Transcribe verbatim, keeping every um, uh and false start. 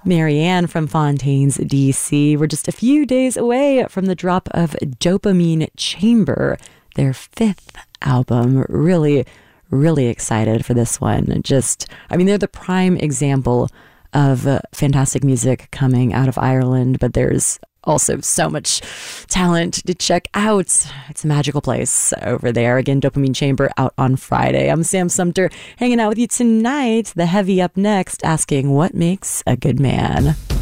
Marianne from Fontaines, D C. We're just a few days away from the drop of Dopamine Chamber, their fifth album. Really, really excited for this one. Just, I mean, they're the prime example of uh, fantastic music coming out of Ireland, but there's also so much talent to check out. It's a magical place over there. Again, Dopamine Chamber out on Friday. I'm Sam Sumter, hanging out with you tonight. The Heavy up next, asking what makes a good man.